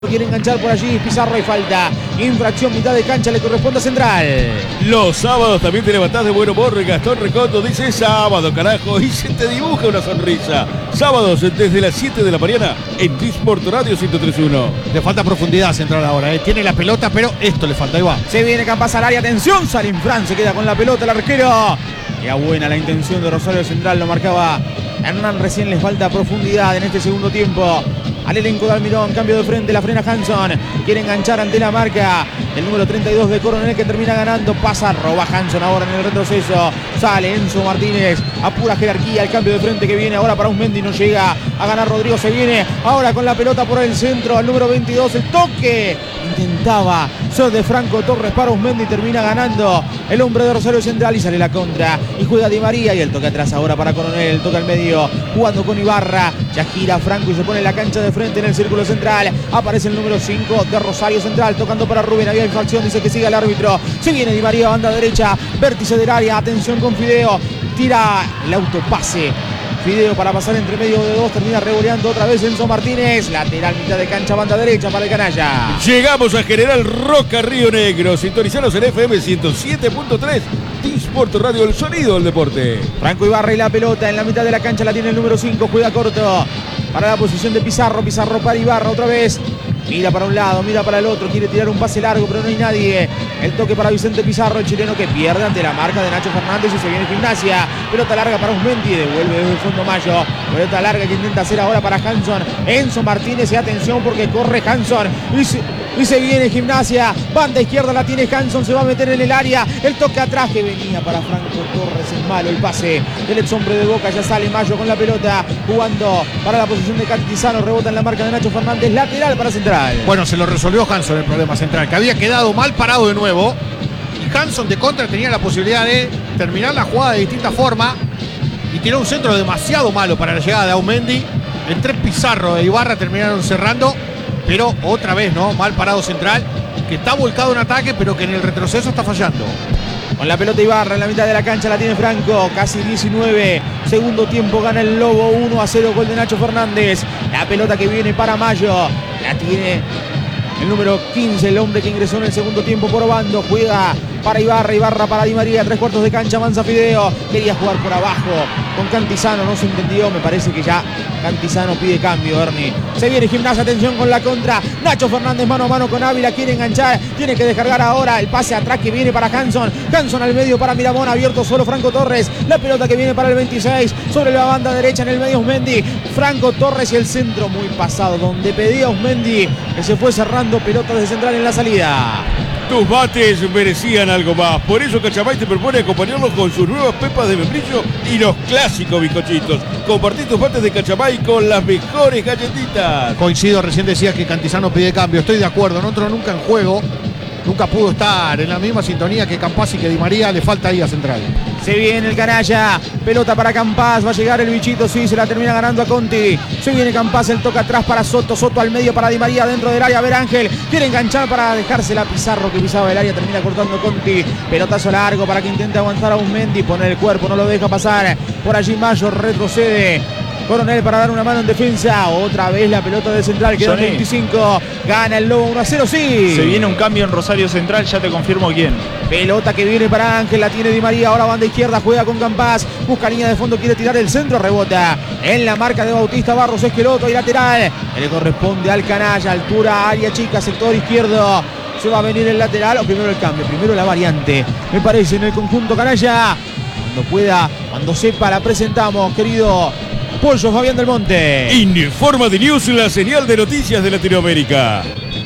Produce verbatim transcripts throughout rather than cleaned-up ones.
Quiere enganchar por allí, Pizarro y falta. Infracción, mitad de cancha, le corresponde a Central. Los sábados también te levantás de buen humor. Gastón Recondo dice sábado, carajo, y se te dibuja una sonrisa. Sábados desde las siete de la mañana en Disport Radio ciento tres punto uno. Le falta profundidad Central ahora, ¿eh? Tiene la pelota, pero esto le falta, ahí va. Se viene Campas al área, atención, Salim Fran se queda con la pelota, el arquero. Queda buena la intención de Rosario Central, lo marcaba Hernán recién, les falta profundidad en este segundo tiempo. Al elenco de Almirón, cambio de frente, la frena Hanson, quiere enganchar ante la marca el número treinta y dos de Coronel, que termina ganando, pasa, roba Hanson ahora en el retroceso, sale Enzo Martínez, a pura jerarquía, el cambio de frente que viene ahora para Usmendi, no llega a ganar Rodrigo, se viene ahora con la pelota por el centro, al número veintidós, el toque, intentaba ser de Franco Torres para Usmendi, termina ganando el hombre de Rosario Central y sale la contra, y juega Di María, y el toque atrás ahora para Coronel, el toque al medio, jugando con Ibarra, ya gira Franco y se pone en la cancha de frente en el círculo central, aparece el número cinco de Rosario Central, tocando para Rubén, había infracción, dice que siga el árbitro, se viene Di María, banda derecha, vértice del área, atención con Fideo, tira el autopase, Fideo para pasar entre medio de dos, termina revoleando otra vez Enzo Martínez, lateral, mitad de cancha, banda derecha para el canalla. Llegamos a General Roca, Río Negro, sintonizanos en F M ciento siete punto tres, Disport Radio, el sonido del deporte. Franco Ibarra y la pelota en la mitad de la cancha la tiene el número cinco, juega corto para la posición de Pizarro, Pizarro para Ibarra otra vez, mira para un lado, mira para el otro, quiere tirar un pase largo pero no hay nadie, el toque para Vicente Pizarro, el chileno que pierde ante la marca de Nacho Fernández y se viene Gimnasia, pelota larga para Usmendi, devuelve desde el fondo Mayo, pelota larga que intenta hacer ahora para Hanson, Enzo Martínez y atención porque corre Hanson y se, y se viene Gimnasia, banda izquierda la tiene Hanson, se va a meter en el área, el toque atrás que venía para Franco Torres, es malo el pase del ex hombre de Boca, ya sale Mayo con la pelota, jugando para la posición de Cantizano, rebota en la marca de Nacho Fernández, lateral para Central. Bueno, se lo resolvió Hanson el problema Central, que había quedado mal parado de nuevo, y Hanson de contra tenía la posibilidad de terminar la jugada de distinta forma, y tiró un centro demasiado malo para la llegada de Aumendi, entre Pizarro e Ibarra terminaron cerrando, pero otra vez, ¿no? Mal parado Central, que está volcado en ataque, pero que en el retroceso está fallando. Con la pelota Ibarra en la mitad de la cancha la tiene Franco, casi diecinueve, segundo tiempo, gana el Lobo, uno a cero, gol de Nacho Fernández, la pelota que viene para Mayo, la tiene el número quince, el hombre que ingresó en el segundo tiempo por Obando, juega para Ibarra, Ibarra para Di María, tres cuartos de cancha, avanza Fideo, quería jugar por abajo con Cantizano, no se entendió, me parece que ya Cantizano pide cambio, Ernie. Se viene Gimnasia, atención con la contra, Nacho Fernández mano a mano con Ávila, quiere enganchar, tiene que descargar ahora, el pase atrás que viene para Hanson, Hanson al medio para Miramón, abierto solo Franco Torres, la pelota que viene para el veintiséis, sobre la banda derecha en el medio Usmendi, Franco Torres y el centro muy pasado, donde pedía Usmendi, que se fue cerrando, pelota de Central en la salida. Tus bates merecían algo más, por eso Cachamay te propone acompañarlos con sus nuevas pepas de membrillo y los clásicos bizcochitos. Compartí tus bates de Cachamay con las mejores galletitas. Coincido, recién decía que Cantizano pide cambio, estoy de acuerdo, no entró nunca en juego, nunca pudo estar en la misma sintonía que Campas y que Di María, le falta ahí a Central. Se viene el canalla, pelota para Campas, va a llegar el bichito, sí, se la termina ganando a Conti. Se viene Campas, el toque atrás para Soto, Soto al medio para Di María, dentro del área, Ver Ángel, quiere enganchar para dejársela a Pizarro que pisaba el área, termina cortando Conti. Pelotazo largo para que intente aguantar a Usmendi, poner el cuerpo, no lo deja pasar. Por allí Mayo retrocede. Coronel para dar una mano en defensa, otra vez la pelota de Central, queda en veinticinco, gana el Lobo uno a cero, sí. Se viene un cambio en Rosario Central, ya te confirmo quién. Pelota que viene para Ángel, la tiene Di María, ahora banda izquierda, juega con Campas, busca línea de fondo, quiere tirar el centro, rebota en la marca de Bautista Barros Esqueloto y lateral, que le corresponde al canalla, altura, área chica, sector izquierdo. Se va a venir el lateral, o primero el cambio, primero la variante, me parece, en el conjunto canalla. Cuando pueda, cuando sepa, la presentamos, querido Pollo Fabián del Monte. Informa de News, la señal de noticias de Latinoamérica.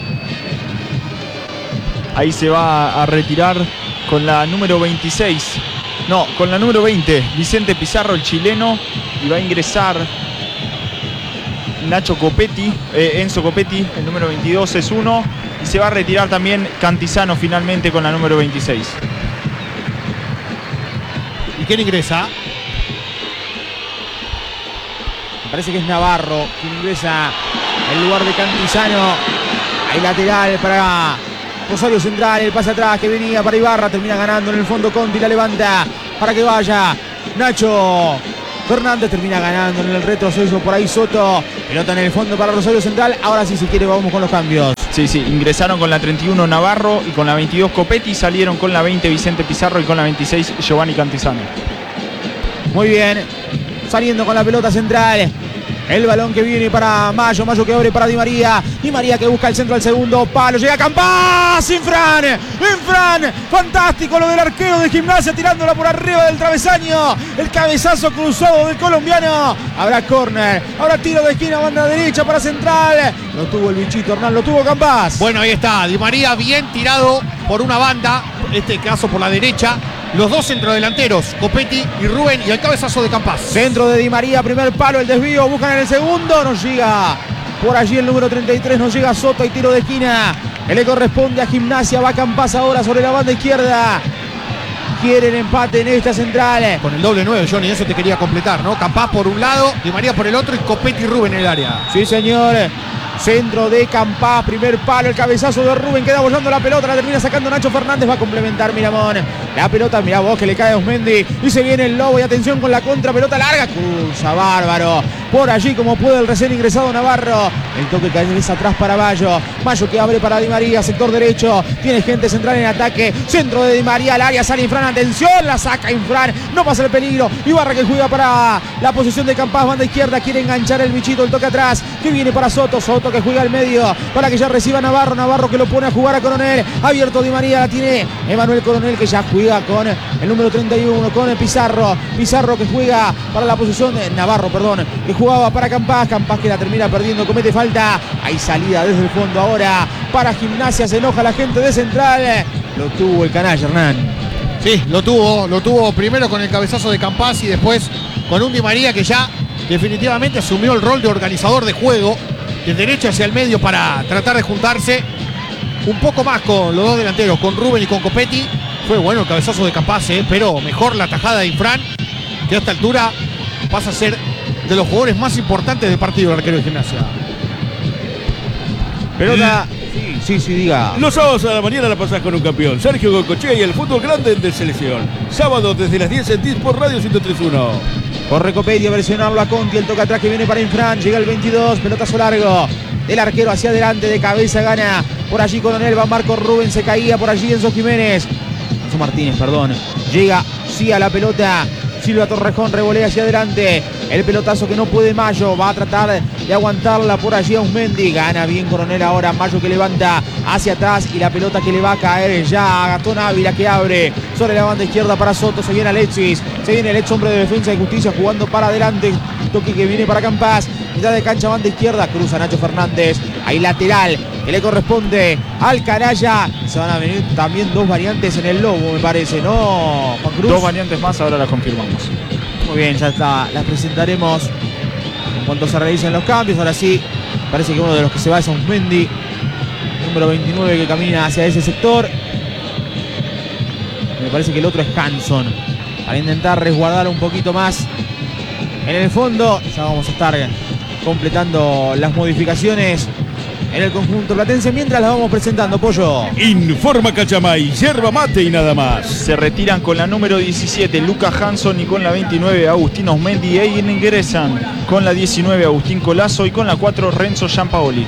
Ahí se va a retirar con la número veintiséis. No, con la número veinte. Vicente Pizarro, el chileno. Y va a ingresar Nacho Copetti, eh, Enzo Copetti, el número veintidós es uno. Y se va a retirar también Cantizano finalmente con la número veintiséis. ¿Y quién ingresa? Parece que es Navarro quien ingresa en lugar de Cantizano. Hay lateral para Rosario Central, el pase atrás que venía para Ibarra, termina ganando en el fondo Conti, la levanta para que vaya Nacho Fernández, termina ganando en el retroceso por ahí Soto, Pelota en el fondo para Rosario Central. Ahora sí, si quiere, vamos con los cambios. Sí, sí, ingresaron con la treinta y uno Navarro y con la veintidós Copetti, salieron con la veinte Vicente Pizarro y con la veintiséis Giovanni Cantizano. Muy bien, saliendo con la pelota Central. El balón que viene para Mayo, Mayo que abre para Di María. Di María que busca el centro al segundo palo. Llega Campas, Infran, Infran. Fantástico lo del arquero de Gimnasia tirándola por arriba del travesaño. El cabezazo cruzado del colombiano. Habrá córner, habrá tiro de esquina, banda derecha para Central. Lo tuvo el bichito Hernán, lo tuvo Campas. Bueno, ahí está, Di María bien tirado por una banda, en este caso por la derecha. Los dos centrodelanteros, Copetti y Rubén, y el cabezazo de Campas. Centro de Di María, primer palo, el desvío, buscan en el segundo, nos llega por allí el número treinta y tres, nos llega Soto y tiro de esquina. Que le corresponde a Gimnasia, va Campas ahora sobre la banda izquierda. Quieren empate en esta Central. Con el doble nueve, Johnny, eso te quería completar, ¿no? Campas por un lado, Di María por el otro y Copetti y Rubén en el área. Sí, señor. Centro de Campas, primer palo, el cabezazo de Rubén, queda bollando la pelota, la termina sacando Nacho Fernández, va a complementar Miramón. La pelota, mirá vos que le cae a Osmendi y se viene el Lobo y atención con la contra, pelota larga, cruza bárbaro. Por allí como puede el recién ingresado Navarro. El toque cae es atrás para Mayo. Mayo que abre para Di María, sector derecho. Tiene gente central en ataque. Centro de Di María al área, sale Infran, atención, la saca Infran, no pasa el peligro. Ibarra que juega para la posición de Campas, banda izquierda, quiere enganchar el bichito, el toque atrás, que viene para Soto, Soto que juega al medio, para que ya reciba Navarro, Navarro que lo pone a jugar a Coronel, abierto Di María, la tiene Emanuel Coronel que ya juega con el número treinta y uno, con el Pizarro, Pizarro que juega para la posición de Navarro, perdón, que jugaba para Campas, Campas que la termina perdiendo, comete falta, hay salida desde el fondo ahora, para Gimnasia, se enoja la gente de Central, lo tuvo el canalla Hernán. Sí, lo tuvo, lo tuvo primero con el cabezazo de Campas y después con un Di María que ya definitivamente asumió el rol de organizador de juego, de derecha hacia el medio para tratar de juntarse un poco más con los dos delanteros, con Rubén y con Copetti. Fue bueno el cabezazo de Campas, ¿eh? Pero mejor la tajada de Infran, que a esta altura pasa a ser de los jugadores más importantes del partido del arquero de Gimnasia. Pelota. Sí, sí, sí, diga. Los sábados a la mañana la pasás con un campeón. Sergio Goicoechea y el fútbol grande de selección. Sábado desde las diez en T I S por Radio ciento tres punto uno. Corre Copetti a presionarlo a Conti, el toque atrás que viene para Infran, llega el veintidós, pelotazo largo del arquero hacia adelante, de cabeza gana por allí Coronel, va Marco Rubén, se caía por allí Enzo Jiménez, Enzo Martínez, perdón, llega sí a la pelota, Silva Torrejón revolea hacia adelante, el pelotazo que no puede Mayo, va a tratar de aguantarla por allí a Usmendi, gana bien Coronel ahora, Mayo que levanta hacia atrás y la pelota que le va a caer ya a Gastón Ávila que abre sobre la banda izquierda para Soto, se viene Alexis, se viene el ex hombre de Defensa y Justicia jugando para adelante, toque que viene para Campas, mitad de cancha, banda izquierda, cruza Nacho Fernández, ahí lateral que le corresponde al canalla, se van a venir también dos variantes en el Lobo me parece, ¿no, Juan Cruz? Dos variantes más, ahora las confirmamos. Muy bien, ya está, las presentaremos en cuanto se realicen los cambios. Ahora sí, parece que uno de los que se va es Usmendi, número veintinueve que camina hacia ese sector. Me parece que el otro es Hanson, para intentar resguardar un poquito más en el fondo. Ya vamos a estar completando las modificaciones en el conjunto platense mientras las vamos presentando, Pollo. Informa Cachamay, yerba mate y nada más. Se retiran con la número diecisiete Lucas Hanson y con la veintinueve Agustín Osmendi, e ingresan con la diecinueve Agustín Colazo y con la cuatro Renzo Giampaoli.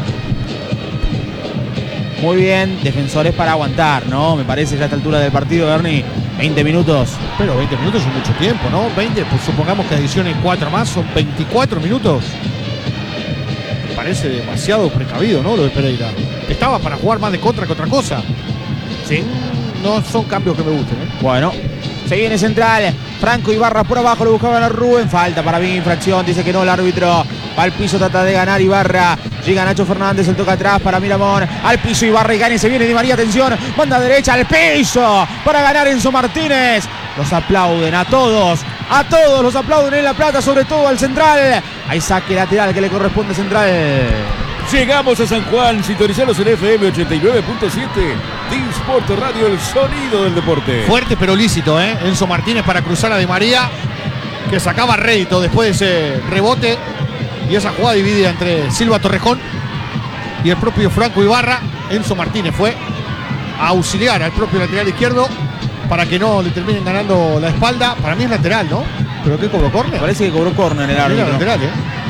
Muy bien, defensores para aguantar, ¿no? Me parece ya a esta altura del partido, Bernie, veinte minutos. Pero veinte minutos es mucho tiempo, ¿no? veinte, pues supongamos que adicionen cuatro más, son veinticuatro minutos. Parece demasiado precavido, ¿no? Lo de Pereira. Estaba para jugar más de contra que otra cosa. Sí. No son cambios que me gusten, ¿eh? Bueno, se viene Central. Franco Ibarra por abajo, lo buscaban a Rubén. Falta para mí, infracción. Dice que no el árbitro. Va al piso, trata de ganar Ibarra. Llega Nacho Fernández, el toca atrás para Miramón. Al piso Ibarra y gana y se viene Di María. Atención, banda derecha al piso para ganar Enzo Martínez. Los aplauden a todos. A todos los aplauden en La Plata, sobre todo al Central. Hay saque lateral que le corresponde a Central. Llegamos a San Juan, sintonizados en F M ochenta y nueve punto siete. T I S Sport Radio, el sonido del deporte. Fuerte pero lícito, ¿eh? Enzo Martínez para cruzar a Di María, que sacaba rédito después de ese rebote. Y esa jugada dividida entre Silva Torrejón y el propio Franco Ibarra. Enzo Martínez fue a auxiliar al propio lateral izquierdo para que no le terminen ganando la espalda. Para mí es lateral, ¿no? ¿Pero qué cobró córner? Parece que cobró córner el árbitro. Lateral, ¿eh? Para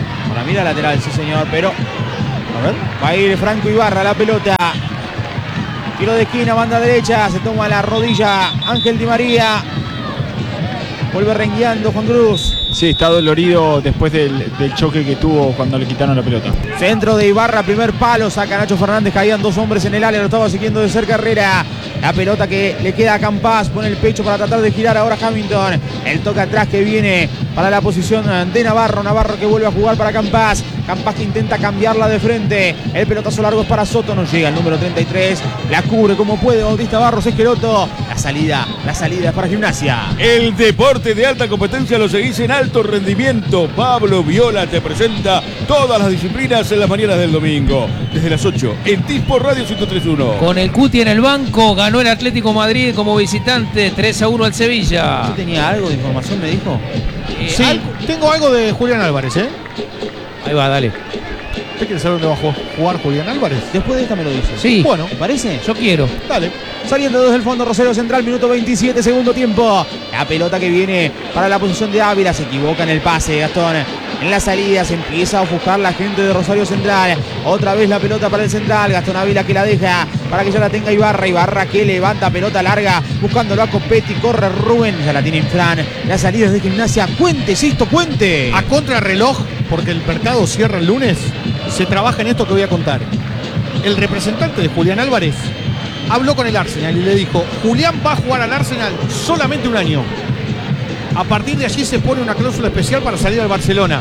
mira lateral, sí señor, pero a ver, va a ir Franco Ibarra la pelota. Tiro de esquina, banda derecha, se toma la rodilla Ángel Di María. Vuelve rengueando Juan Cruz. Sí, está dolorido después del, del choque que tuvo cuando le quitaron la pelota. Centro de Ibarra, primer palo, saca Nacho Fernández, caían dos hombres en el área, lo estaba siguiendo de cerca Herrera. La pelota que le queda a Campás, pone el pecho para tratar de girar ahora Hamilton. El toque atrás que viene para la posición de Navarro, Navarro que vuelve a jugar para Campás. Campás que intenta cambiarla de frente. El pelotazo largo es para Soto, no llega el número treinta y tres. La cubre como puede Bautista Barros Esqueloto. La salida, la salida es para Gimnasia. El deporte de alta competencia lo seguís en alto rendimiento. Pablo Viola te presenta todas las disciplinas en las mañanas del domingo. Desde las ocho en Tispo Radio ciento tres punto uno. Con el Cuti en el banco, ganó el Atlético Madrid como visitante, tres a uno al Sevilla. ¿Usted tenía algo de información, me dijo? Eh, Sí, algo- tengo algo de Julián Álvarez, ¿eh? Ahí va, dale. ¿Usted quiere saber dónde va a jugar Julián Álvarez? Después de esta me lo dice. Sí, Bueno, ¿Te parece? yo quiero. dale. Saliendo desde el fondo Rosario Central, minuto veintisiete, segundo tiempo. La pelota que viene para la posición de Ávila. Se equivoca en el pase, Gastón. En la salida se empieza a ofuscar la gente de Rosario Central. Otra vez la pelota para el Central. Gastón Ávila que la deja para que ya la tenga Ibarra. Ibarra que levanta pelota larga buscándolo a Copetti. Corre Rubén. Ya la tiene Infran. La salida es de Gimnasia. Cuente, Sisto, cuente. A contrarreloj, porque el mercado cierra el lunes, se trabaja en esto que voy a contar. El representante de Julián Álvarez habló con el Arsenal y le dijo: Julián va a jugar al Arsenal solamente un año. A partir de allí se pone una cláusula especial para salir al Barcelona.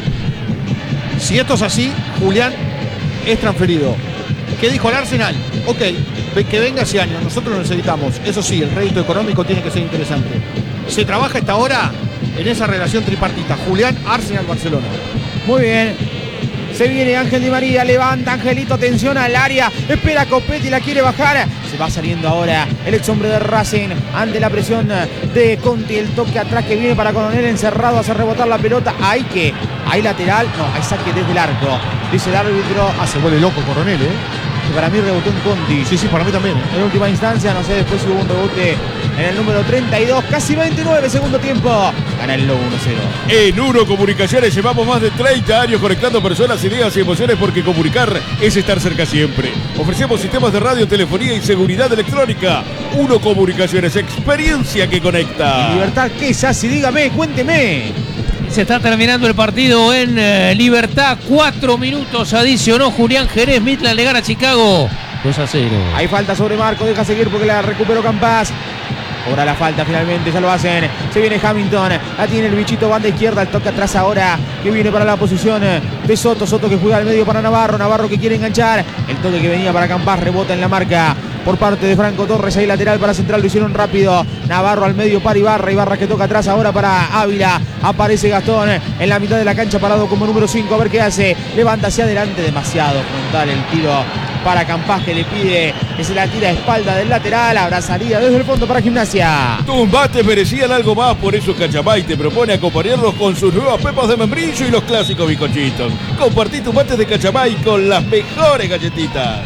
Si esto es así, Julián es transferido. ¿Qué dijo el Arsenal? Ok, que venga ese año, nosotros lo necesitamos. Eso sí, el rédito económico tiene que ser interesante. Se trabaja esta hora en esa relación tripartita. Julián, Arsenal, Barcelona. Muy bien. Se viene Ángel Di María, levanta Angelito, atención al área, espera Copetti, la quiere bajar. Se va saliendo ahora el ex hombre de Racing ante la presión de Conti. El toque atrás que viene para Coronel, encerrado, hace rebotar la pelota. Hay que, hay lateral, no, hay saque desde el arco. Dice el árbitro, Ah, se vuelve loco Coronel, ¿eh? que para mí rebotó en Conti. Sí, sí, para mí también. En última instancia, no sé después si hubo un rebote en el número treinta y dos, casi veintinueve, segundo tiempo. Gana el Lobo uno cero. En Uno Comunicaciones llevamos más de treinta años conectando personas, ideas y emociones, porque comunicar es estar cerca siempre. Ofrecemos sistemas de radio, telefonía y seguridad electrónica. Uno Comunicaciones, experiencia que conecta. Libertad, ¿qué es así? Dígame, cuénteme. Se está terminando el partido en eh, Libertad. Cuatro minutos adicionó Julián Jerez. Midland le gana a Chicago dos a cero. Hay falta sobre Marco, deja seguir porque la recuperó Campás. Cobra la falta finalmente, ya lo hacen. Se viene Hamilton, la tiene el bichito, banda izquierda, el toque atrás ahora, que viene para la posición de Soto. Soto que juega al medio para Navarro, Navarro que quiere enganchar. El toque que venía para Campás, rebota en la marca por parte de Franco Torres. Ahí lateral para Central, lo hicieron rápido. Navarro al medio para Ibarra, Ibarra que toca atrás ahora para Ávila. Aparece Gastón en la mitad de la cancha parado como número cinco, a ver qué hace. Levanta hacia adelante, demasiado frontal el tiro para Campás, que le pide que se la tira a espalda del lateral. Habrá salida desde el fondo para Gimnasia. Tus mates merecían algo más, por eso Cachamay te propone acompañarlos con sus nuevas pepas de membrillo y los clásicos bizcochitos. Compartí tus mates de Cachamay con las mejores galletitas.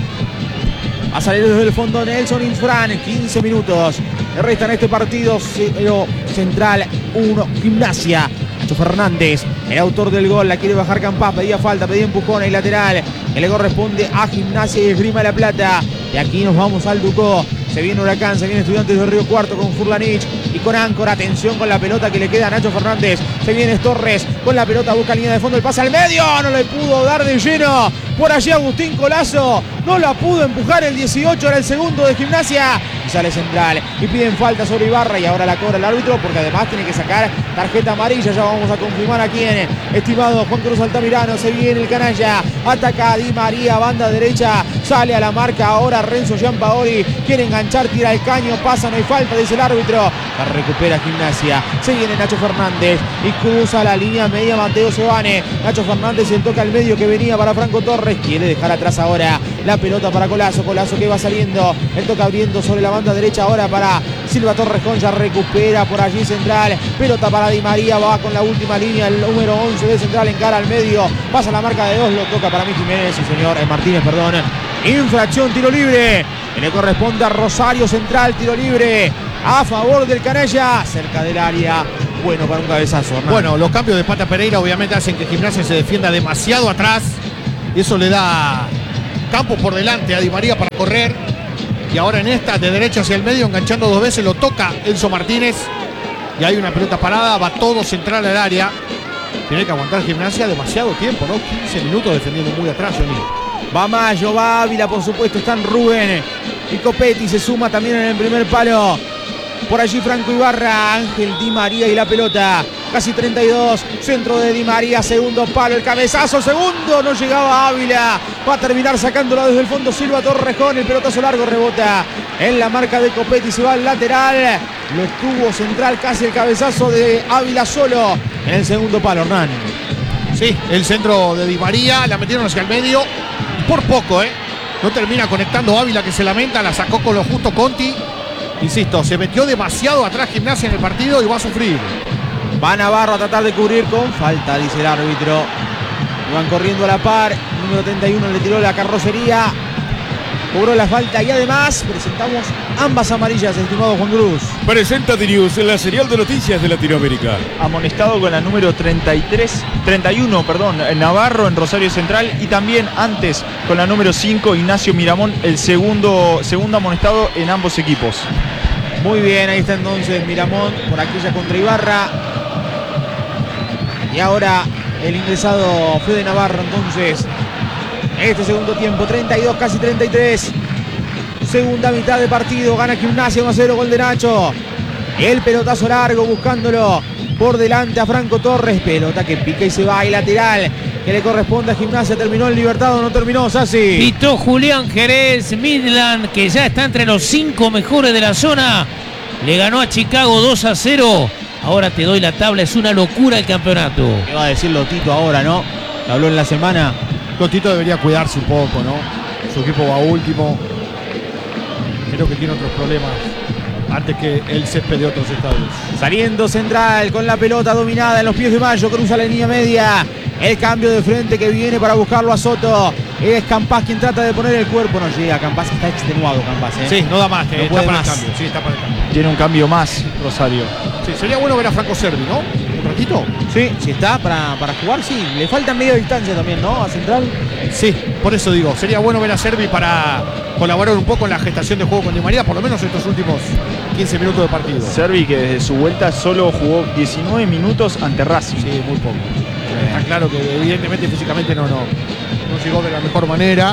A salir desde el fondo Nelson Infran, quince minutos. Le restan este partido, cero Central, uno Gimnasia. Nacho Fernández, el autor del gol, la quiere bajar Campás, pedía falta, pedía empujón y lateral, que le corresponde a Gimnasia y Esgrima La Plata. De aquí nos vamos al Ducó. Se viene Huracán, se viene Estudiantes de Río Cuarto con Furlanich y con Áncora. Atención con la pelota que le queda a Nacho Fernández. Se viene Torres con la pelota, busca línea de fondo, el pase al medio. No le pudo dar de lleno. Por allí Agustín Colazo. No la pudo empujar el dieciocho, era el segundo de Gimnasia. Y sale Central y piden falta sobre Ibarra y ahora la cobra el árbitro porque además tiene que sacar tarjeta amarilla. Ya vamos a confirmar a quién. Estimado Juan Cruz Altamirano, se viene el canalla. Ataca a Di María, banda derecha. Sale a la marca ahora Renzo Giampaoli. Quiere enganchar, tira el caño, pasa, no hay falta, dice el árbitro. La recupera Gimnasia. Se viene Nacho Fernández y cruza la línea media Mateo Sebane. Nacho Fernández el toque al medio que venía para Franco Torres. Quiere dejar atrás ahora la pelota para Colazo. Colazo que va saliendo. El toque abriendo sobre la banda derecha ahora para Silva Torres Concha. Recupera por allí Central. Pelota para Di María. Va con la última línea. El número once de Central encara al medio. Pasa la marca de dos. Lo toca para mí Jiménez. Sí, señor. Eh, Martínez, perdón. Infracción, tiro libre. Que le corresponde a Rosario Central. Tiro libre a favor del canalla. Cerca del área. bueno para un cabezazo, Hernán. Bueno, los cambios de Pata Pereira obviamente hacen que Gimnasia se defienda demasiado atrás. Y eso le da campo por delante a Di María para correr. Y ahora en esta, de derecha hacia el medio, enganchando dos veces, lo toca Enzo Martínez. Y hay una pelota parada, va todo central al área. Tiene que aguantar Gimnasia demasiado tiempo, ¿no? quince minutos defendiendo muy atrás, Johnny. Va Mayo, va Ávila, por supuesto, están Rubén y Copetti, se suma también en el primer palo. Por allí Franco Ibarra, Ángel Di María y la pelota. Casi treinta y dos, centro de Di María, segundo palo, el cabezazo, segundo, no llegaba Ávila. Va a terminar sacándola desde el fondo Silva Torrejón, el pelotazo largo rebota en la marca de Copetti, se va al lateral. Lo tuvo central, casi el cabezazo de Ávila solo en el segundo palo, Hernán. Sí, el centro de Di María, la metieron hacia el medio. Por poco, ¿eh? No termina conectando Ávila, que se lamenta, la sacó con lo justo Conti. Insisto, se metió demasiado atrás Gimnasia en el partido y va a sufrir. Va Navarro a tratar de cubrir con falta, dice el árbitro. Van corriendo a la par. Número treinta y uno le tiró la carrocería. Cobró la falta y además presentamos ambas amarillas, estimado Juan Cruz. Presenta Dirius, la serial de noticias de Latinoamérica. Amonestado con la número treinta y tres, treinta y uno, perdón, Navarro en Rosario Central, y también antes con la número cinco, Ignacio Miramón, el segundo, segundo amonestado en ambos equipos. Muy bien, ahí está entonces Miramón por aquella contra Ibarra. Y ahora el ingresado Fede Navarro entonces. Este segundo tiempo, treinta y dos, casi treinta y tres. Segunda mitad de partido, gana Gimnasia uno a cero, gol de Nacho. El pelotazo largo buscándolo por delante a Franco Torres. Pelota que pica y se va, y lateral que le corresponde a Gimnasia. Terminó el Libertad o no terminó, Sassi. Pitó Julián Jerez, Midland, que ya está entre los cinco mejores de la zona. Le ganó a Chicago dos a cero. Ahora te doy la tabla, es una locura el campeonato. ¿Qué va a decirlo Tito ahora, no? Habló en la semana. Tito debería cuidarse un poco, ¿no? Su equipo va último. Creo que tiene otros problemas antes que el césped de otros estadios. Saliendo Central con la pelota dominada en los pies de Mayo, cruza la línea media. El cambio de frente que viene para buscarlo a Soto. Es Campás quien trata de poner el cuerpo. No llega, Campás está extenuado, Campás, ¿eh? Sí, no da más, no está puede para más. el cambio. Sí, está para el cambio. Tiene un cambio más, Rosario. Sí, sería bueno ver a Franco Servi, ¿no? Un ratito. Sí, si está para, para jugar, sí. Le falta media distancia también, ¿no? A Central. Sí, por eso digo, sería bueno ver a Servi para colaborar un poco en la gestación de juego con Di María, por lo menos estos últimos quince minutos de partido. Servi, que desde su vuelta solo jugó diecinueve minutos ante Racing. Sí, muy poco. Está claro que evidentemente físicamente no, no, no llegó de la mejor manera.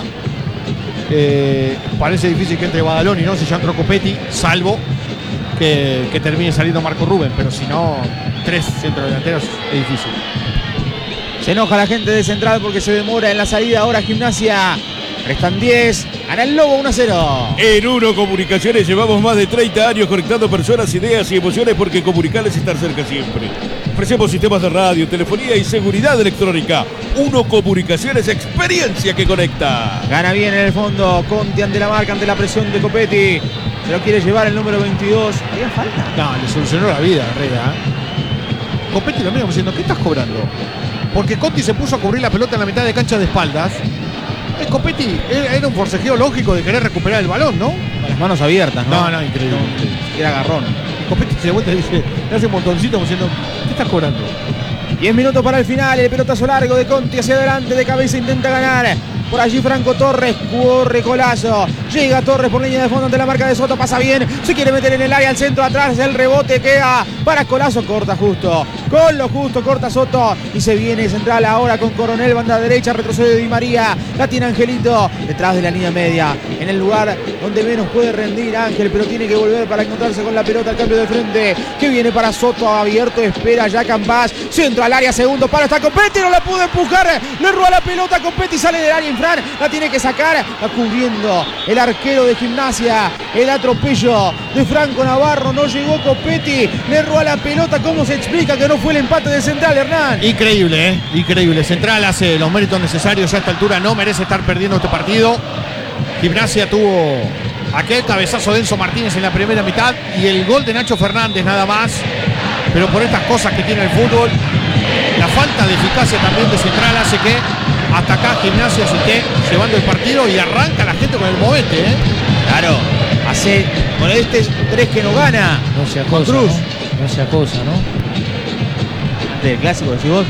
Eh, parece difícil que entre Badaloni, ¿no? Si ya entró Copetti, salvo que, que termine saliendo Marco Rubén, pero si no, tres centrodelanteros es difícil. Se enoja la gente de Central porque se demora en la salida. Ahora Gimnasia. Restan diez. Gana el Lobo uno a cero. En Uno Comunicaciones llevamos más de treinta años conectando personas, ideas y emociones, porque comunicar es estar cerca siempre. Ofrecemos sistemas de radio, telefonía y seguridad electrónica. Uno Comunicaciones, experiencia que conecta. Gana bien en el fondo Conti ante la marca, ante la presión de Copetti. Se lo quiere llevar el número veintidós. ¿Había falta? No, le solucionó la vida, Herrera. ¿eh? Copetti lo mismo diciendo, ¿qué estás cobrando? Porque Conti se puso a cubrir la pelota en la mitad de cancha de espaldas. El Copetti era un forcejeo lógico de querer recuperar el balón, ¿no? Con las manos abiertas, ¿no? No, no, increíble. No, era agarrón. Y Copetti se de vuelta y dice, le hace un montoncito como diciendo, ¿qué estás cobrando? diez minutos para el final, el pelotazo largo de Conti hacia adelante, de cabeza intenta ganar. Por allí Franco Torres, corre Colazo. Llega Torres por línea de fondo ante la marca de Soto, pasa bien, se quiere meter en el área, al centro atrás, el rebote queda para Colazo, corta justo. Con lo justo corta Soto y se viene Central ahora con Coronel, banda derecha, retrocede Di María, la tiene Angelito detrás de la línea media, en el lugar donde menos puede rendir Ángel, pero tiene que volver para encontrarse con la pelota, al cambio de frente, que viene para Soto, abierto, espera ya Campás, centro al área, segundo palo, está Copetti, no la pudo empujar, le roba la pelota, Copetti sale del área, Infran, la tiene que sacar, va cubriendo el arquero de Gimnasia, el atropello de Franco Navarro, no llegó Copetti, le roba la pelota, ¿cómo se explica que no fue el empate de Central, Hernán? Increíble, ¿eh? Increíble. Central hace los méritos necesarios ya a esta altura, no merece estar perdiendo este partido. Gimnasia tuvo aquel cabezazo de Enzo Martínez en la primera mitad y el gol de Nacho Fernández nada más, pero por estas cosas que tiene el fútbol, la falta de eficacia también de Central hace que hasta acá Gimnasia se esté llevando el partido y arranca la gente con el movete, ¿eh? Claro, hace con este tres que no gana. No sea Con cosa, Cruz. ¿no? No sea cosa, ¿no? antes del clásico, decís vos?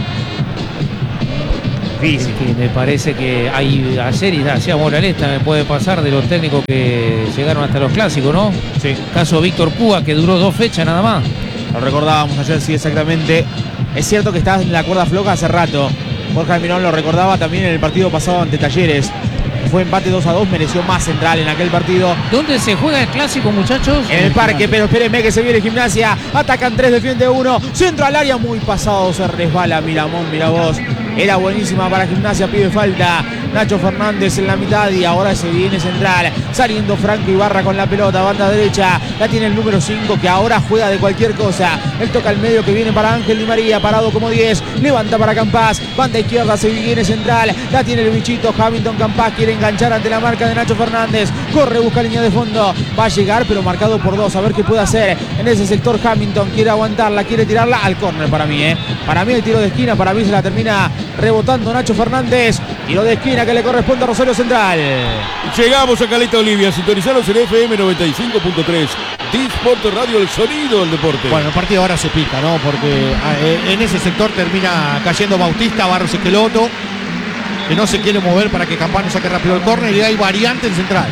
Es que me parece que hay ayer y hacía Moralesta, me puede pasar de los técnicos que llegaron hasta los clásicos, ¿no? Sí. Caso Víctor Púa, que duró dos fechas nada más. Lo recordábamos ayer, sí, exactamente. Es cierto que estás en la cuerda floja hace rato. Jorge Almirón lo recordaba también en el partido pasado ante Talleres. Fue empate dos a dos, mereció más Central en aquel partido. ¿Dónde se juega el clásico, muchachos? En el parque, pero espérenme que se viene Gimnasia. Atacan tres, defiende uno. Centro al área, muy pasado, se resbala Miramón, mira vos. Era buenísima para Gimnasia, pide falta. Nacho Fernández en la mitad y ahora se viene Central. Saliendo Franco Ibarra con la pelota, banda derecha. La tiene el número cinco que ahora juega de cualquier cosa. Él toca al medio que viene para Ángel Di María, parado como diez. Levanta para Campás. Banda izquierda, se viene Central. La tiene el bichito Hamilton. Campás quiere enganchar ante la marca de Nacho Fernández. Corre, busca línea de fondo. Va a llegar, pero marcado por dos. A ver qué puede hacer en ese sector Hamilton. Quiere aguantarla, quiere tirarla al córner para mí, ¿eh? Para mí el tiro de esquina, para mí se la termina rebotando Nacho Fernández. Tiro de esquina que le corresponde a Rosario Central. Llegamos a Caleta Olivia, sintonizados en F M noventa y cinco punto tres. Disport Radio, el sonido del deporte. Bueno, el partido ahora se pica, ¿no? Porque en ese sector termina cayendo Bautista, Barros Esqueloto, que no se quiere mover para que Campano saque rápido el córner y hay variante en Central.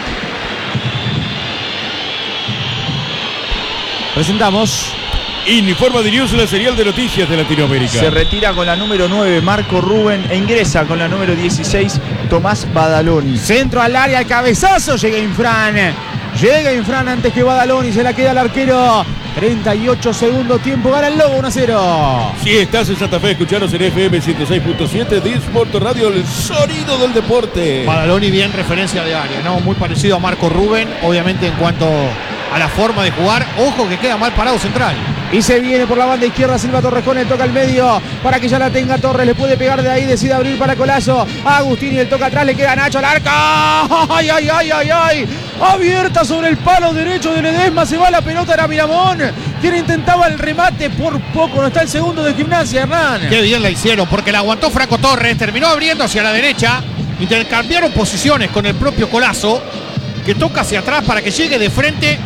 Presentamos Informa de News, la serial de noticias de Latinoamérica. Se retira con la número nueve Marco Rubén e ingresa con la número dieciséis Tomás Badaloni. centro al área, al cabezazo, llega Infran. Llega Infran antes que Badaloni, se la queda al arquero. treinta y ocho segundo tiempo, gana el Lobo uno a cero. Si estás en Santa Fe, escuchanos en F M ciento seis punto siete, Disport Radio, el sonido del deporte. Badaloni bien referencia de área, ¿no? Muy parecido a Marco Rubén, obviamente en cuanto a la forma de jugar. Ojo que queda mal parado Central. Y se viene por la banda izquierda Silva Torrejón, el toca al medio para que ya la tenga Torres, le puede pegar de ahí, decide abrir para Colazo. Agustín y el toca atrás, le queda Nacho al arco. ¡Ay, ay, ay, ay, ay! Abierta sobre el palo derecho de Ledesma, se va la pelota, era Miramón, quien intentaba el remate, por poco no está el segundo de Gimnasia, Hernán. Qué bien la hicieron, porque la aguantó Franco Torres, terminó abriendo hacia la derecha, intercambiaron posiciones con el propio Colazo, que toca hacia atrás para que llegue de frente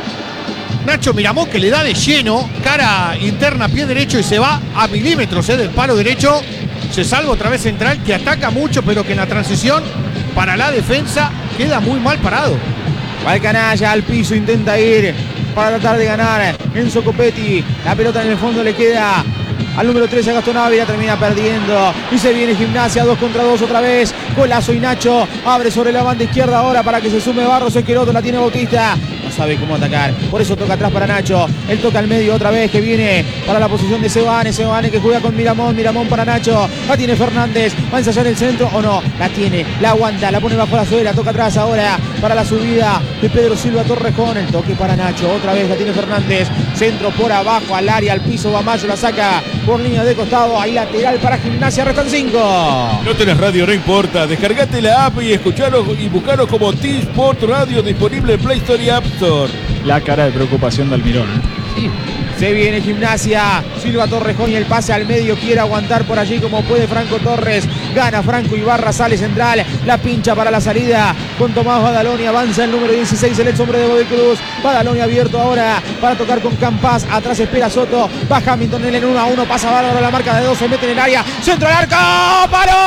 Nacho Miramón, que le da de lleno, cara interna, pie derecho y se va a milímetros ¿eh? del palo derecho. Se salva otra vez Central, que ataca mucho, pero que en la transición para la defensa queda muy mal parado. Va el canalla al piso, intenta ir para tratar de ganar Enzo Copetti. La pelota en el fondo le queda al número trece, Gastón Ávila, termina perdiendo. Y se viene Gimnasia, dos contra dos otra vez. Colazo y Nacho. Abre sobre la banda izquierda ahora para que se sume Barros Esqueloto. La tiene Bautista. No sabe cómo atacar. Por eso toca atrás para Nacho. Él toca al medio otra vez, que viene para la posición de Sebane. Sebane que juega con Miramón. Miramón para Nacho. La tiene Fernández. Va a ensayar el centro o no. La tiene. La aguanta. La pone bajo la suela. Toca atrás ahora para la subida de Pedro Silva Torrejón. El toque para Nacho. Otra vez la tiene Fernández. Centro por abajo al área, al piso. Bamayo la saca por línea de costado. Ahí lateral para Gimnasia. Restan cinco. No tenés radio, no importa. Descargate la app y escuchanos y buscanos como T-Sport Radio, disponible en Play Store y App Store. La cara de preocupación de Almirón. Sí. Se viene Gimnasia, Silva Torrejón y el pase al medio, quiere aguantar por allí como puede Franco Torres, gana Franco Ibarra, sale Central, la pincha para la salida con Tomás Badaloni, avanza el número dieciséis, el ex hombre de Godoy Cruz. Badaloni abierto ahora para tocar con Campás, atrás espera Soto, va Hamilton en el uno a uno, pasa bárbaro, la marca de dos, se mete en el área, centro al arco, ¡paró!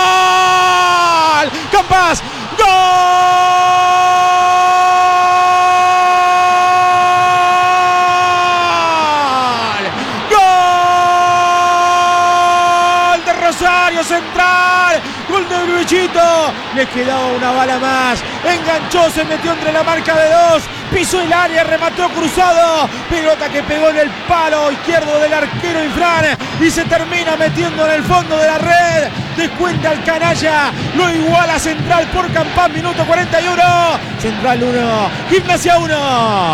Campás, ¡gol! Rosario Central, gol de Bichito, le quedaba una bala más, enganchó, se metió entre la marca de dos, pisó el área, remató cruzado, pelota que pegó en el palo izquierdo del arquero Infran y se termina metiendo en el fondo de la red, descuenta el canalla, lo iguala Central por Campán, minuto cuarenta y uno, Central uno, Gimnasia uno.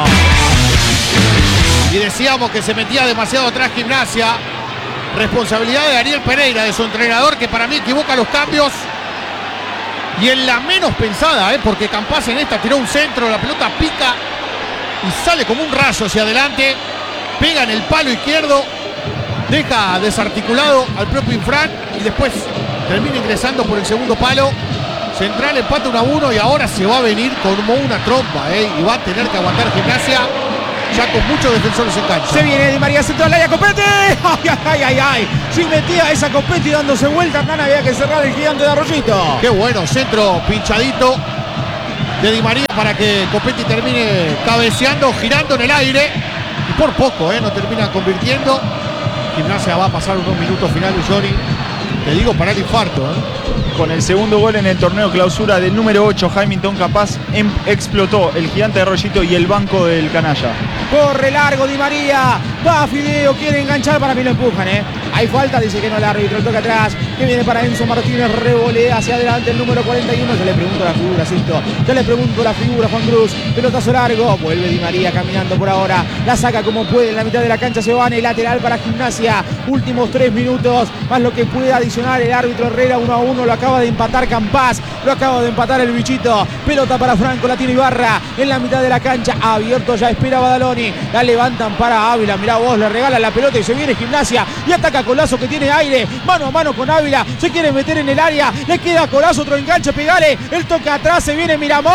Y decíamos que se metía demasiado atrás Gimnasia. Responsabilidad de Ariel Pereira, de su entrenador, que para mí equivoca los cambios. Y en la menos pensada, ¿eh? porque Campás en esta tiró un centro, la pelota pica y sale como un rayo hacia adelante. Pega en el palo izquierdo, deja desarticulado al propio Infran y después termina ingresando por el segundo palo. Central empata uno a uno y ahora se va a venir como una trompa, ¿eh? y va a tener que aguantar Gimnasia. ya con muchos defensores en cancha. Se viene Di María central al área, Copetti. Ay, ay, ay, ay. Si metía esa Copetti dándose vuelta, Hernán, había que cerrar el gigante de Arroyito. Qué bueno, centro pinchadito de Di María para que Copetti termine cabeceando, girando en el aire. Y por poco, ¿eh? No termina convirtiendo. Gimnasia va a pasar unos minutos finales, Johnny. Te digo para el infarto, ¿eh? Con el segundo gol en el torneo clausura del número ocho, Jaimington Capaz, em, explotó el gigante de Arroyito y el banco del canalla. Corre largo Di María. Va Fideo, quiere enganchar, para mí lo empujan, ¿eh? Hay falta, dice que no el árbitro, toca atrás. Que viene para Enzo Martínez, revolea hacia adelante el número cuarenta y uno. Ya le pregunto la figura, Sisto. Ya le pregunto la figura, Juan Cruz. Pelotazo largo. Vuelve Di María caminando por ahora. La saca como puede en la mitad de la cancha. Se van el lateral para Gimnasia. Últimos tres minutos. Más lo que pueda adicionar el árbitro Herrera. Uno a uno. Lo acaba de empatar Campás. Lo acaba de empatar el bichito. Pelota para Franco. La tiene Ibarra en la mitad de la cancha. Abierto ya espera Badaloni. La levantan para Ávila. Mirá vos, le regala la pelota y se viene Gimnasia. Y ataca Colazo, que tiene aire. Mano a mano con Ávila. Se quiere meter en el área. Le queda Colazo. Otro enganche. Pegale. El toque atrás. Se viene Miramón.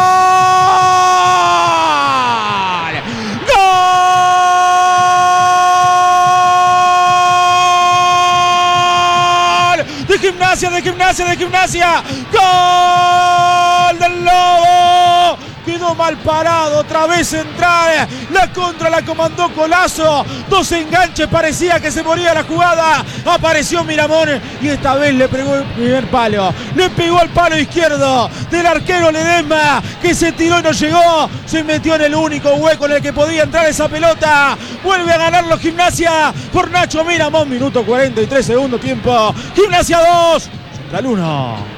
¡Gol! De Gimnasia, de Gimnasia, de Gimnasia. ¡Gol del Lobo! Quedó mal parado, otra vez central. La contra la comandó Colazo. Dos enganches, parecía que se moría la jugada. Apareció Miramón y esta vez le pegó el primer palo. Le pegó al palo izquierdo del arquero Ledesma, que se tiró y no llegó. Se metió en el único hueco en el que podía entrar esa pelota. Vuelve a ganarlo Gimnasia por Nacho Miramón. Minuto cuarenta y tres, segundo tiempo. Gimnasia dos, Central uno.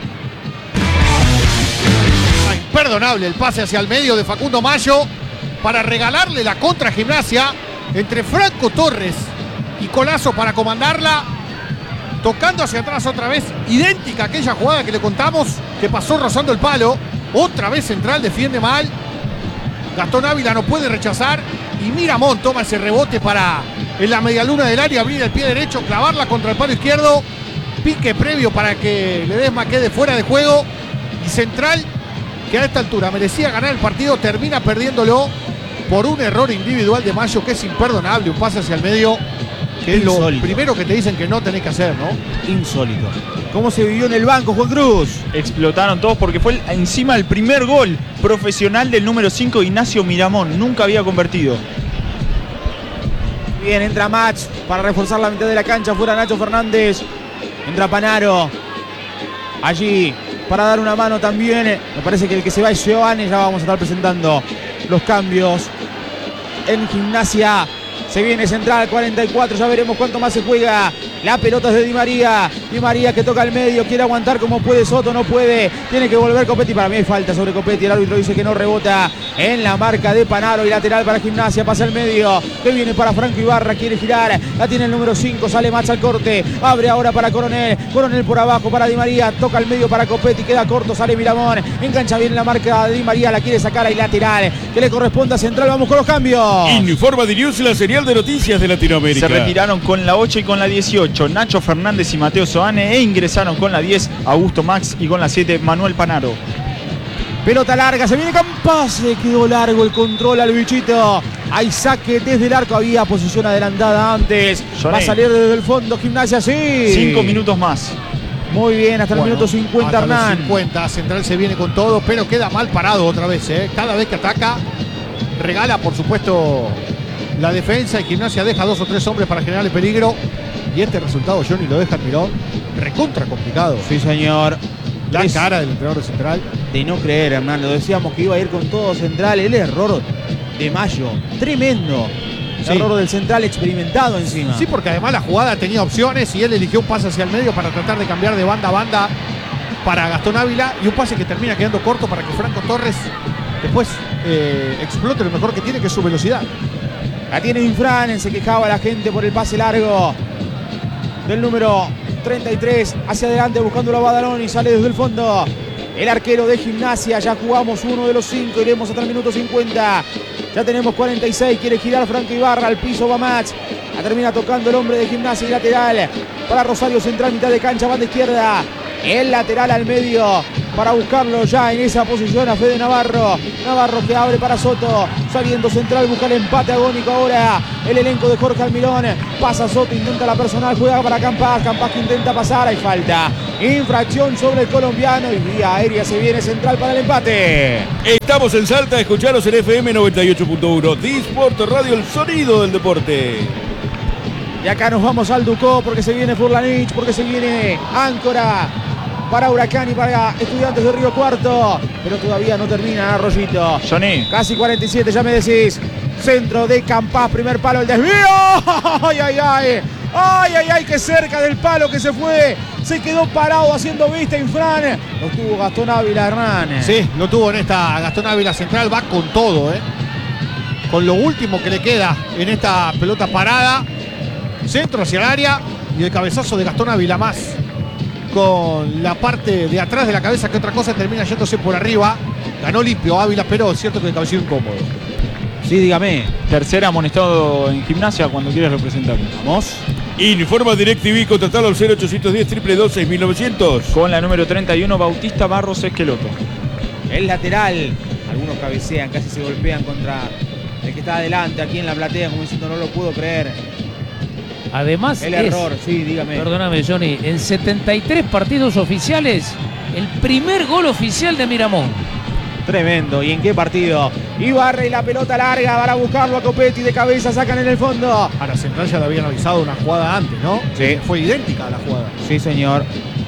Imperdonable el pase hacia el medio de Facundo Mayo para regalarle la contra a Gimnasia entre Franco Torres y Colazo para comandarla, tocando hacia atrás otra vez, idéntica a aquella jugada que le contamos que pasó rozando el palo. Otra vez central, defiende mal, Gastón Ávila no puede rechazar y Miramón toma ese rebote para en la medialuna del área abrir el pie derecho, clavarla contra el palo izquierdo, pique previo para que Ledesma quede fuera de juego y Central, que a esta altura merecía ganar el partido, termina perdiéndolo por un error individual de Mayo que es imperdonable, un pase hacia el medio, que es lo primero que te dicen que no tenés que hacer, ¿no? Insólito. ¿Cómo se vivió en el banco, Juan Cruz? Explotaron todos porque fue el, encima el primer gol profesional del número cinco, Ignacio Miramón. Nunca había convertido. Bien, entra Max para reforzar la mitad de la cancha. Fuera Nacho Fernández. Entra Panaro. Allí para dar una mano también. Me parece que el que se va es Giovanni. Ya vamos a estar presentando los cambios en Gimnasia. Se viene Central, cuarenta y cuatro, ya veremos cuánto más se juega. La pelota es de Di María. Di María que toca al medio, quiere aguantar como puede. Soto no puede, tiene que volver Copetti. Para mí hay falta sobre Copetti, el árbitro dice que no, rebota en la marca de Panaro. Y lateral para Gimnasia, pasa al medio, que viene para Franco Ibarra, quiere girar. La tiene el número cinco, sale Macha al corte. Abre ahora para Coronel, Coronel por abajo para Di María. Toca al medio para Copetti, queda corto, sale Miramón. Engancha bien la marca de Di María, la quiere sacar ahí lateral, que le corresponde a Central. Vamos con los cambios. Informa de News, la señal de noticias de Latinoamérica. Se retiraron con la ocho y con la dieciocho Nacho Fernández y Mateo Soane, e ingresaron con la diez Augusto Max y con la siete Manuel Panaro. Pelota larga, se viene Campás, se quedó largo el control al bichito. Hay saque desde el arco, había posición adelantada antes. Johnny. Va a salir desde el fondo Gimnasia, sí. Cinco minutos más. Muy bien, hasta Bueno, el minuto cincuenta, hasta los Hernán. cincuenta, Central se viene con todo, pero queda mal parado otra vez, ¿eh? Cada vez que ataca, regala, por supuesto, la defensa y Gimnasia deja dos o tres hombres para generar el peligro. Y este resultado, Johnny, lo deja el Mirón recontra complicado. Sí, señor. La Es cara del entrenador de Central. de no creer, Hernán. Lo decíamos que iba a ir con todo Central. El error de Mayo, tremendo. Sí. Error del Central experimentado encima. Sí, porque además la jugada tenía opciones y él eligió un pase hacia el medio para tratar de cambiar de banda a banda para Gastón Ávila, y un pase que termina quedando corto para que Franco Torres después eh, explote lo mejor que tiene, que es su velocidad. La tiene Infran, se quejaba la gente por el pase largo del número treinta y tres, hacia adelante buscando la Badaloni y sale desde el fondo el arquero de Gimnasia. Ya jugamos uno de los cinco, iremos hasta el minuto cincuenta. Ya tenemos cuarenta y seis, quiere girar Franco Ibarra, al piso va Max. La termina tocando el hombre de Gimnasia y lateral para Rosario Central, mitad de cancha, banda izquierda. El lateral al medio para buscarlo ya en esa posición a Fede Navarro. Navarro que abre para Soto, saliendo central, busca el empate agónico ahora el elenco de Jorge Almirón. Pasa Soto, intenta la personal, juega para Campas, Campas que intenta pasar, hay falta. Infracción sobre el colombiano y vía aérea se viene central para el empate. Estamos en Salta, escucharos en F M noventa y ocho punto uno. Disport Radio, el sonido del deporte. Y acá nos vamos al Ducó porque se viene Furlanich, porque se viene Áncora para Huracán y para Estudiantes de Río Cuarto. Pero todavía no termina Arroyito. Johnny. Casi cuarenta y siete, ya me decís. Centro de Campas, primer palo, el desvío. ¡Ay, ay, ay! ¡Ay, ay, ay! ¡Qué cerca del palo que se fue! Se quedó parado haciendo vista Infran. Lo tuvo Gastón Ávila, Hernán. Sí, lo tuvo en esta Gastón Ávila central. Va con todo, ¿eh? Con lo último que le queda en esta pelota parada. Centro hacia el área y el cabezazo de Gastón Ávila más. Con la parte de atrás de la cabeza, que otra cosa termina yéndose por arriba. Ganó limpio Ávila, pero es cierto que el cabecillo incómodo. Sí, dígame. Tercer amonestado en Gimnasia cuando quieras representarlo. Vamos. Informa DirecTV, contratalo al cero ochocientos diez, dos dos dos, seis mil novecientos. Con la número treinta y uno, Bautista Barros Esqueloto. El lateral. Algunos cabecean, casi se golpean contra el que está adelante aquí en la platea, como diciendo no lo puedo creer. Además, El es, error, sí, dígame. perdóname, Johnny, en setenta y tres partidos oficiales, el primer gol oficial de Miramón. Tremendo. ¿Y en qué partido? Ibarra y la pelota larga para buscarlo a Copetti de cabeza, sacan en el fondo. A la central ya le habían avisado una jugada antes, ¿no? Sí. Fue idéntica a la jugada. Sí, señor.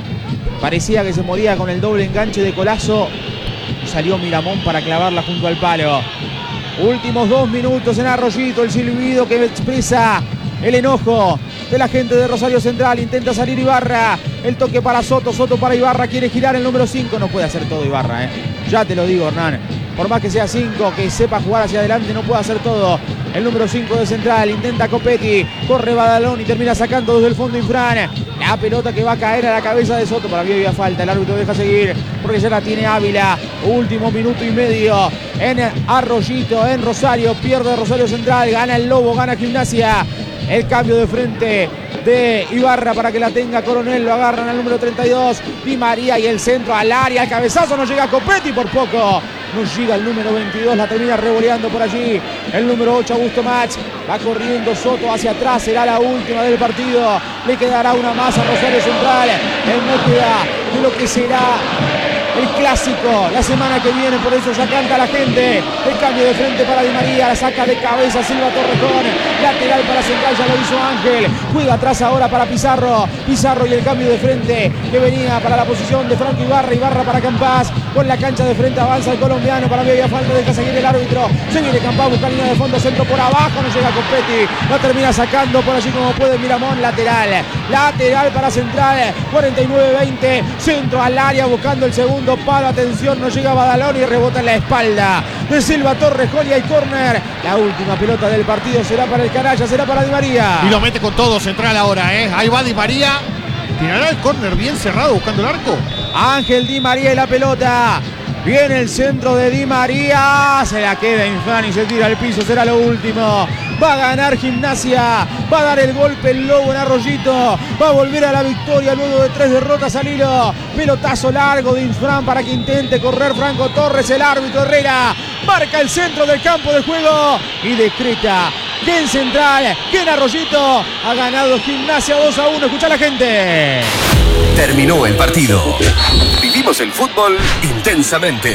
Parecía que se moría con el doble enganche de Colazo. Salió Miramón para clavarla junto al palo. Últimos dos minutos en Arroyito. El silbido que expresa el enojo de la gente de Rosario Central. Intenta salir Ibarra. El toque para Soto. Soto para Ibarra. Quiere girar el número cinco. No puede hacer todo Ibarra, ¿eh? Ya te lo digo, Hernán. Por más que sea cinco, que sepa jugar hacia adelante, no puede hacer todo. El número cinco de Central. Intenta Copetti. Corre Badalón y termina sacando desde el fondo Infran. La pelota que va a caer a la cabeza de Soto. Para mí había falta. El árbitro deja seguir porque ya la tiene Ávila. Último minuto y medio en Arroyito, en Rosario. Pierde Rosario Central. Gana el Lobo, gana Gimnasia. El cambio de frente de Ibarra para que la tenga Coronel. Lo agarran al número treinta y dos. Di María y el centro al área. El cabezazo no llega a Copetti por poco. No llega el número veintidós. La termina revoleando por allí. El número ocho, Augusto Mach. Va corriendo Soto hacia atrás. Será la última del partido. Le quedará una más a Rosario Central. En búsqueda de lo que será el clásico la semana que viene, por eso ya canta la gente. El cambio de frente para Di María, la saca de cabeza Silva Torrejón, lateral para Central, ya lo hizo Ángel, juega atrás ahora para Pizarro, Pizarro y el cambio de frente que venía para la posición de Franco Ibarra, Ibarra para Campas, con la cancha de frente avanza el colombiano, para mí había falta, deja seguir el árbitro, se viene Campas, busca línea de fondo, centro por abajo, no llega Copetti, lo termina sacando por allí como puede Miramón, lateral, lateral para Central, cuarenta y nueve veinte, centro al área buscando el segundo palo, atención, no llega Badalón y rebota en la espalda de Silva Torrejón y hay córner. La última pelota del partido será para el Canalla, será para Di María. Y lo mete con todo Central ahora, ¿eh? Ahí va Di María. ¿Tirará el córner bien cerrado buscando el arco? Ángel Di María y la pelota. Viene el centro de Di María. Se la queda Infran y se tira al piso. Será lo último. Va a ganar Gimnasia. Va a dar el golpe el Lobo en Arroyito. Va a volver a la victoria luego de tres derrotas al hilo. Pelotazo largo de Infran para que intente correr Franco Torres. El árbitro Herrera marca el centro del campo de juego y decreta que en Central, que en Arroyito ha ganado Gimnasia dos a uno. Escucha a la gente. Terminó el partido. Vivimos el fútbol intensamente.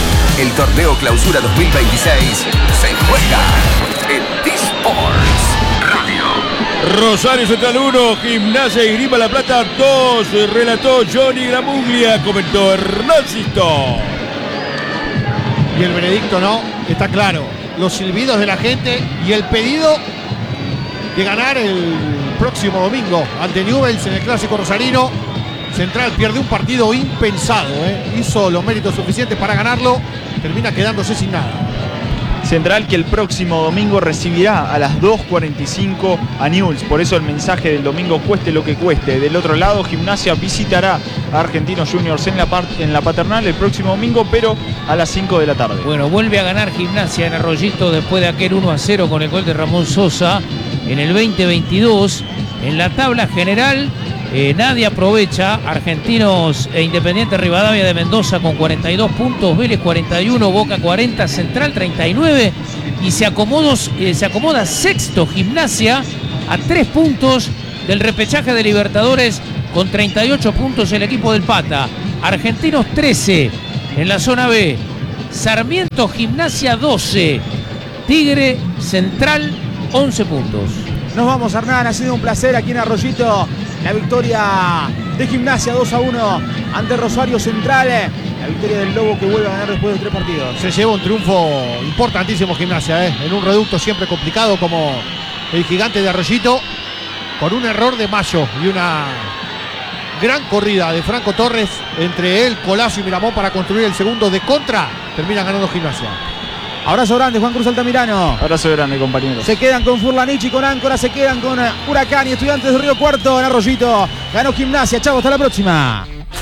El torneo Clausura dos mil veintiséis se juega en Disports Radio. Rosario Central uno, Gimnasia y Grima La Plata dos. Relató Johnny Gramuglia, comentó Hernáncito. Y el veredicto no, está claro. Los silbidos de la gente y el pedido de ganar el próximo domingo ante Newell's en el Clásico Rosarino. Central pierde un partido impensado, ¿eh? Hizo los méritos suficientes para ganarlo, termina quedándose sin nada. Central que el próximo domingo recibirá a las dos cuarenta y cinco a Newell's, por eso el mensaje del domingo cueste lo que cueste. Del otro lado, Gimnasia visitará a Argentinos Juniors en la, en la Paternal el próximo domingo, pero a las cinco de la tarde. Bueno, vuelve a ganar Gimnasia en Arroyito después de aquel uno a cero con el gol de Ramón Sosa en el veinte veintidós. En la tabla general Eh, nadie aprovecha. Argentinos e Independiente Rivadavia de Mendoza con cuarenta y dos puntos, Vélez cuarenta y uno, Boca cuarenta, Central treinta y nueve y se, acomodos, eh, se acomoda sexto Gimnasia a tres puntos del repechaje de Libertadores con treinta y ocho puntos el equipo del Pata. Argentinos trece en la zona B, Sarmiento Gimnasia doce, Tigre Central once puntos. Nos vamos, Hernán, ha sido un placer aquí en Arroyito. La victoria de Gimnasia dos a uno ante Rosario Central. La victoria del Lobo que vuelve a ganar después de tres partidos. Se lleva un triunfo importantísimo Gimnasia, ¿eh? En un reducto siempre complicado como el Gigante de Arroyito, con un error de Mayo y una gran corrida de Franco Torres entre él, Colazo y Miramón para construir el segundo de contra. Termina ganando Gimnasia. Abrazo grande, Juan Cruz Altamirano. Abrazo grande, compañeros. Se quedan con Furlanich y con Áncora, se quedan con Huracán y Estudiantes de Río Cuarto en Arroyito. Ganó Gimnasia, chavo, hasta la próxima.